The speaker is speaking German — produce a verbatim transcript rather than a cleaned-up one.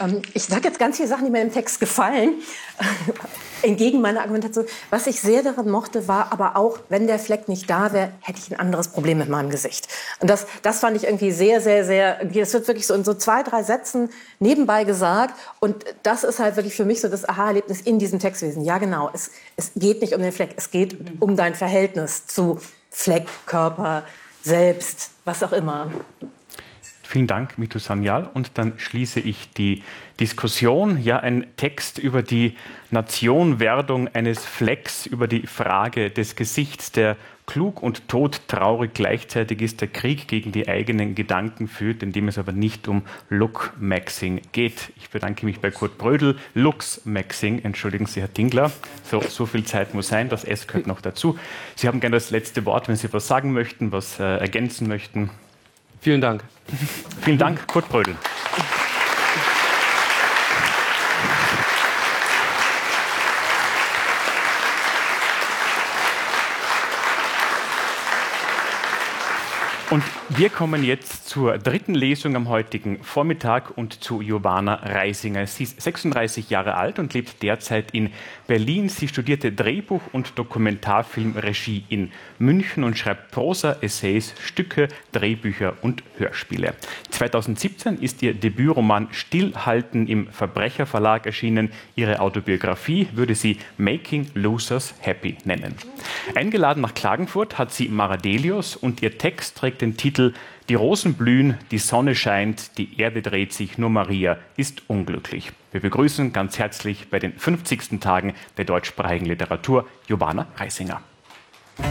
Ähm, ich sage jetzt ganz viele Sachen, die mir im Text gefallen, entgegen meiner Argumentation. Was ich sehr daran mochte, war aber auch, wenn der Fleck nicht da wäre, hätte ich ein anderes Problem mit meinem Gesicht. Und das, das fand ich irgendwie sehr, sehr, sehr, das wird wirklich so in so zwei, drei Sätzen nebenbei gesagt. Und das ist halt wirklich für mich so das Aha-Erlebnis in diesem Text gewesen. Ja, genau, es, es geht nicht um den Fleck, es geht um dein Verhältnis zu Fleck, Körper, Selbst, was auch immer. Vielen Dank, Mito Sanyal. Und dann schließe ich die Diskussion. Ja, ein Text über die Nationwerdung eines Flecks, über die Frage des Gesichts, der klug und todtraurig gleichzeitig ist, der Krieg gegen die eigenen Gedanken führt, in dem es aber nicht um Look-Maxing geht. Ich bedanke mich bei Kurt Brödel. Lux-Maxing, entschuldigen Sie, Herr Dingler. So, so viel Zeit muss sein, das S gehört noch dazu. Sie haben gerne das letzte Wort, wenn Sie was sagen möchten, was äh, ergänzen möchten. Vielen Dank. Vielen Dank, Kurt Brödel. Und wir kommen jetzt zur dritten Lesung am heutigen Vormittag und zu Jovana Reisinger. Sie ist sechsunddreißig Jahre alt und lebt derzeit in Berlin. Sie studierte Drehbuch und Dokumentarfilmregie in München und schreibt Prosa, Essays, Stücke, Drehbücher und Hörspiele. zweitausendsiebzehn ist ihr Debütroman Stillhalten im Verbrecherverlag erschienen. Ihre Autobiografie würde sie Making Losers Happy nennen. Eingeladen nach Klagenfurt hat sie Maradelius und ihr Text trägt den Titel Die Rosen blühen, die Sonne scheint, die Erde dreht sich, nur Maria ist unglücklich. Wir begrüßen ganz herzlich bei den fünfzigsten Tagen der deutschsprachigen Literatur Jovana Reisinger.